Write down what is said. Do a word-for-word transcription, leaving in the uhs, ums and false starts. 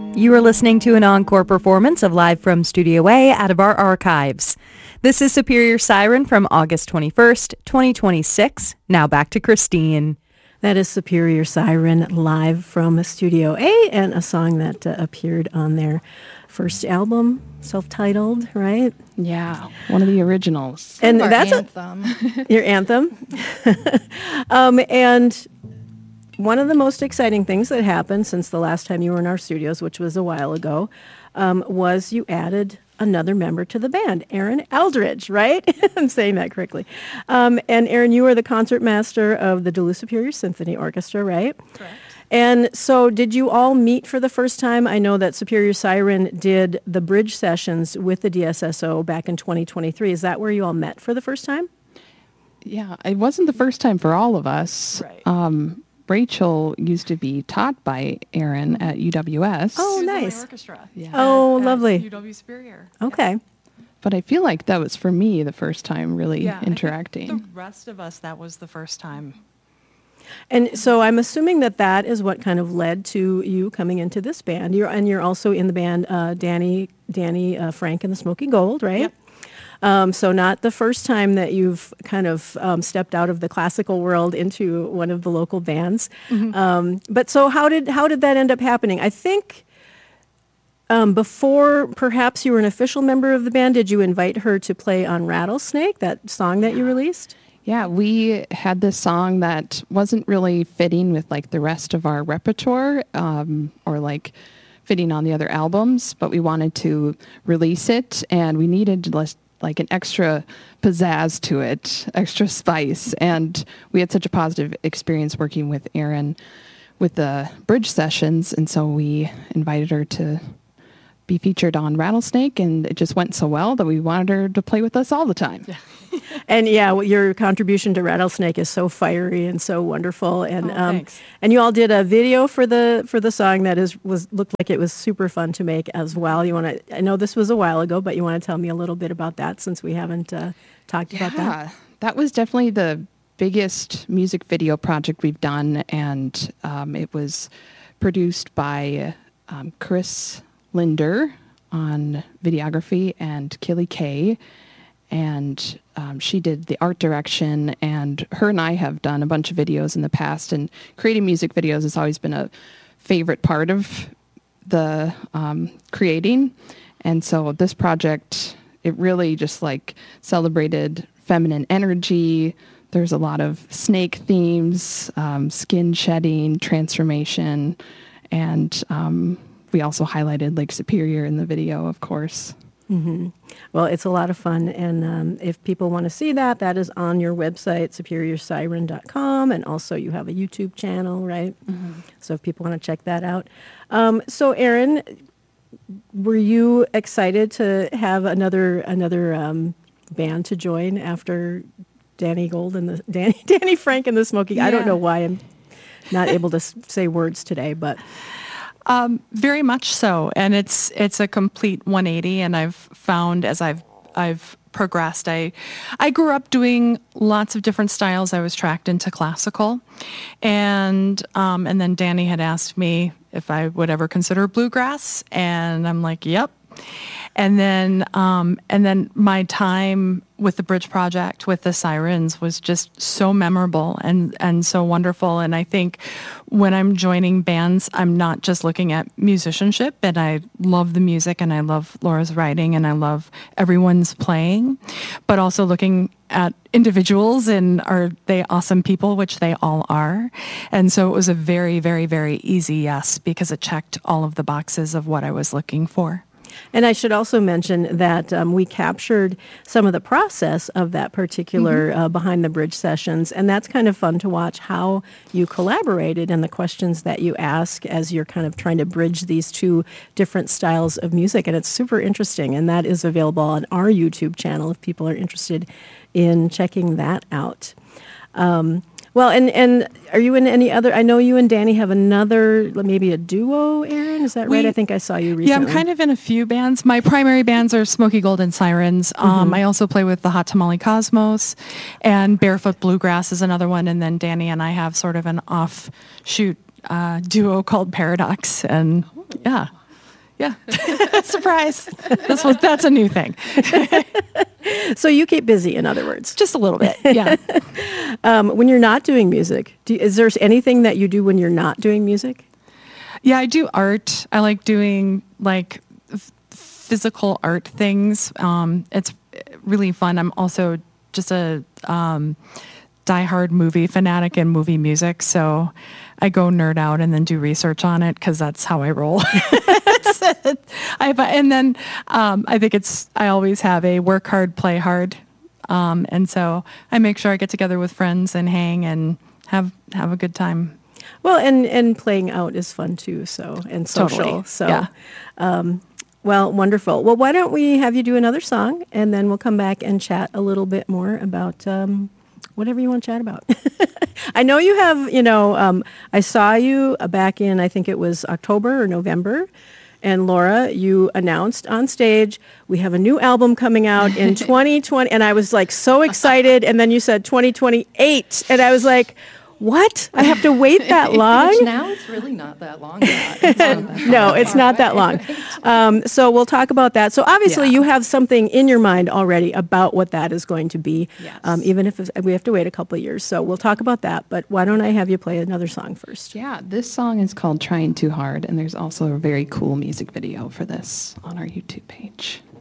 You are listening to an encore performance of Live from Studio A out of our archives. This is Superior Siren from August twenty-first, twenty twenty-six. Now back to Christine. That is Superior Siren live from Studio A, and a song that uh, appeared on their first album, self-titled, right? Yeah, one of the originals. And Our that's anthem. A, your anthem. um, and one of the most exciting things that happened since the last time you were in our studios, which was a while ago, um, was you added another member to the band, Aaron Eldridge, right? I'm saying that correctly. Um, and Aaron, you are the concertmaster of the Duluth Superior Symphony Orchestra, right? Correct. And so did you all meet for the first time? I know that Superior Siren did the bridge sessions with the D S S O back in twenty twenty-three. Is that where you all met for the first time? Yeah, it wasn't the first time for all of us. Right. Um, Rachel used to be taught by Aaron at U W S. Oh, She was in my nice. orchestra. Yeah. Oh, at lovely. U W Superior. Okay. But I feel like that was for me the first time really Yeah, I think interacting. the rest of us, that was the first time. And so I'm assuming that that is what kind of led to you coming into this band. You're and you're also in the band uh, Danny Danny uh, Frank and the Smoky Gold, right? Yep. Um, so not the first time that you've kind of um, stepped out of the classical world into one of the local bands. Mm-hmm. Um, but so how did how did that end up happening? I think um, before perhaps you were an official member of the band, did you invite her to play on Rattlesnake, that song that you released? Yeah, we had this song that wasn't really fitting with like the rest of our repertoire um, or like fitting on the other albums, but we wanted to release it and we needed less, like an extra pizzazz to it, extra spice. And we had such a positive experience working with Aaron with the bridge sessions. And so we invited her to be featured on Rattlesnake, and it just went so well that we wanted her to play with us all the time. Yeah. And yeah, well, your contribution to Rattlesnake is so fiery and so wonderful. And Oh, um, thanks. and you all did a video for the for the song that is was looked like it was super fun to make as well. You want to? I know this was a while ago, but you want to tell me a little bit about that since we haven't uh, talked about that. Yeah, that was definitely the biggest music video project we've done, and um, it was produced by um, Chris Linder on videography and Killy Kay, and um, she did the art direction, and her and I have done a bunch of videos in the past, and creating music videos has always been a favorite part of the um, creating. And so this project, it really just like celebrated feminine energy. There's a lot of snake themes, um, skin shedding, transformation, and um, we also highlighted Lake Superior in the video, of course. Mm-hmm. Well, it's a lot of fun, and um, if people want to see that, that is on your website, superior siren dot com, and also you have a YouTube channel, right? Mm-hmm. So if people want to check that out. Um, so, Aaron, were you excited to have another another um, band to join after Danny Gold and the Danny Danny Frank and the Smoky? I don't Yeah. know why I'm not able to s- say words today, but Um, very much so, and it's it's a complete one eighty. And I've found as I've I've progressed, I I grew up doing lots of different styles. I was tracked into classical, and um, and then Danny had asked me if I would ever consider bluegrass, and I'm like, yep. And then um, and then my time with the Bridge Project with the Sirens was just so memorable and, and so wonderful. And I think when I'm joining bands, I'm not just looking at musicianship, and I love the music and I love Laura's writing and I love everyone's playing, but also looking at individuals and are they awesome people, which they all are. And so it was a very, very, very easy yes, because it checked all of the boxes of what I was looking for. And I should also mention that um, we captured some of the process of that particular mm-hmm. uh, Behind the Bridge sessions, and that's kind of fun to watch how you collaborated and the questions that you ask as you're kind of trying to bridge these two different styles of music, and it's super interesting, and that is available on our YouTube channel if people are interested in checking that out. Um, Well, and, and are you in any other, I know you and Danny have another, maybe a duo, Aaron, is that We, right? I think I saw you recently. Yeah, I'm kind of in a few bands. My primary bands are Smoky Gold and Sirens. Um, Mm-hmm. I also play with the Hot Tamale Cosmos, and Barefoot Bluegrass is another one. And then Danny and I have sort of an offshoot uh, duo called Paradox. And yeah. Yeah. Surprise. This was that's a new thing. So you keep busy, in other words. Just a little bit. Yeah. um, when you're not doing music, do, is there anything that you do when you're not doing music? Yeah, I do art. I like doing like f- physical art things. Um, it's really fun. I'm also just a um, diehard movie fanatic and movie music, so I go nerd out and then do research on it because that's how I roll. I, and then um, I think it's, I always have a work hard, play hard. Um, and so I make sure I get together with friends and hang and have, have a good time. Well, and, and playing out is fun too, so, and social. Totally. So, yeah. um, well, wonderful. Well, why don't we have you do another song, and then we'll come back and chat a little bit more about um, whatever you want to chat about. I know you have, you know, um, I saw you back in, I think it was October or November. And Laura, you announced on stage, we have a new album coming out in twenty twenty. And I was like so excited. And then you said twenty twenty-eight. And I was like, what? I have to wait that long? Which now it's really not that long. Yet. It's not that No, long. it's not that long. Um, so we'll talk about that. So obviously Yeah. you have something in your mind already about what that is going to be, Yes. um, even if it's, we have to wait a couple of years. So we'll talk about that. But why don't I have you play another song first? Yeah, this song is called Trying Too Hard, and there's also a very cool music video for this on our YouTube page.